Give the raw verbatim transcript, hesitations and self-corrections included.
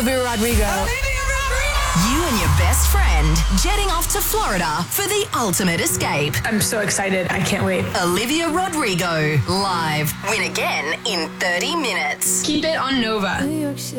Olivia Rodrigo. You and your best friend jetting off to Florida for the ultimate escape. I'm so excited. I can't wait. Olivia Rodrigo, live. Win again in thirty minutes. Keep it on Nova.